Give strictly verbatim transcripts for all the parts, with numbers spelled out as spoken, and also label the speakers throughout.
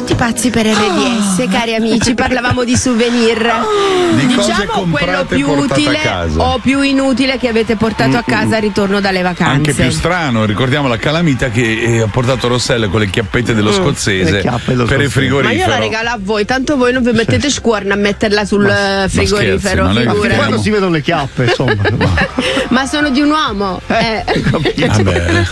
Speaker 1: Tutti pazzi per R D S, cari amici, parlavamo di souvenir.
Speaker 2: Di
Speaker 1: diciamo quello più utile
Speaker 2: a casa.
Speaker 1: o più inutile che avete portato a casa al ritorno dalle vacanze.
Speaker 2: Anche più strano, ricordiamo la calamita che eh, ha portato Rossella con le chiappette dello
Speaker 1: Mm.
Speaker 2: scozzese
Speaker 3: dello
Speaker 2: per il
Speaker 3: scozzese.
Speaker 2: frigorifero.
Speaker 1: Ma io la regalo a voi, tanto voi non vi mettete scuorna a metterla sul
Speaker 2: Ma-
Speaker 1: frigorifero.
Speaker 2: ma scherzi, non è-
Speaker 1: figurati.
Speaker 3: Quando si vedono le chiappe, insomma.
Speaker 1: Ma sono di un uomo. Eh.
Speaker 2: Vabbè.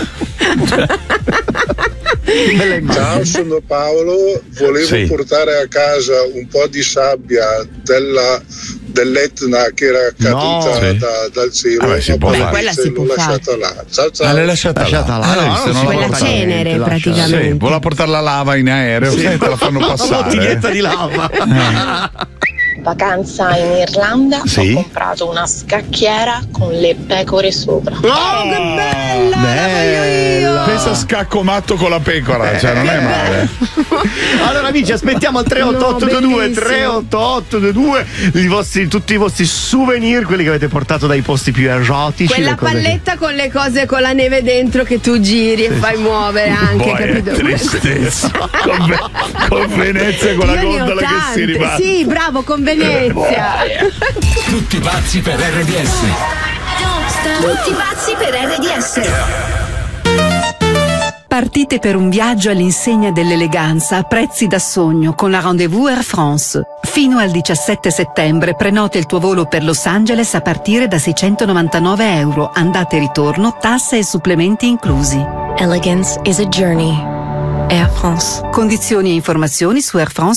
Speaker 4: Ciao, sono Paolo, volevo
Speaker 2: Sì.
Speaker 4: portare a casa un po' di sabbia della, dell'Etna che era caduta
Speaker 2: No. Sì.
Speaker 4: da, dal cielo.
Speaker 2: Vabbè, si
Speaker 4: ma
Speaker 2: può
Speaker 4: poi
Speaker 2: fare.
Speaker 1: Quella si
Speaker 4: l'ho
Speaker 1: può
Speaker 4: lasciata là. Ciao ciao.
Speaker 2: Ah, l'hai lasciata,
Speaker 3: Lasciata là.
Speaker 2: là.
Speaker 3: No,
Speaker 2: Ah,
Speaker 3: non
Speaker 2: se
Speaker 3: si
Speaker 2: non
Speaker 3: può
Speaker 2: la
Speaker 1: Quella
Speaker 3: portare
Speaker 1: cenere
Speaker 3: niente, lascia.
Speaker 1: praticamente.
Speaker 2: Sì, vuole portare la lava in aereo,
Speaker 3: Sì.
Speaker 2: sai, te la fanno
Speaker 3: Una
Speaker 2: passare.
Speaker 3: bottiglietta di lava.
Speaker 5: Vacanza in Irlanda,
Speaker 2: Sì.
Speaker 5: ho comprato una scacchiera con le pecore sopra.
Speaker 1: Oh, che bella! La voglio io!
Speaker 2: Pensa a scacco matto con la pecora, cioè non è male.
Speaker 3: Allora amici, aspettiamo al tre otto otto due due
Speaker 1: bellissimo.
Speaker 3: tre otto otto due due i vostri, tutti i vostri souvenir, quelli che avete portato dai posti più esotici.
Speaker 1: Quella
Speaker 3: le cose che-
Speaker 1: palletta con le cose con la neve dentro che tu giri e fai muovere anche,
Speaker 2: Poi è
Speaker 1: capito?
Speaker 2: tristezza. Con, Ve- con Venezia e con la
Speaker 1: Io ne ho
Speaker 2: gondola che si
Speaker 1: tante.
Speaker 2: ribatte.
Speaker 1: Sì, bravo, con Venezia.
Speaker 6: Tutti pazzi per R D S.
Speaker 7: Tutti pazzi per R D S.
Speaker 8: Partite per un viaggio all'insegna dell'eleganza a prezzi da sogno con la Rendezvous Air France. Fino al diciassette settembre prenota il tuo volo per Los Angeles a partire da seicentonovantanove euro, andata e ritorno, tasse e supplementi inclusi.
Speaker 7: Elegance is a journey. Air France.
Speaker 8: Condizioni e informazioni su air france